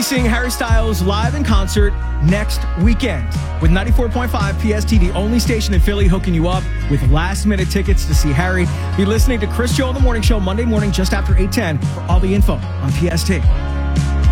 seeing Harry Styles live in concert next weekend with 94.5 PST, the only station in Philly hooking you up with last-minute tickets to see Harry. Be listening to Chris Joe in the Morning Show Monday morning just after 8:10 for all the info on PST.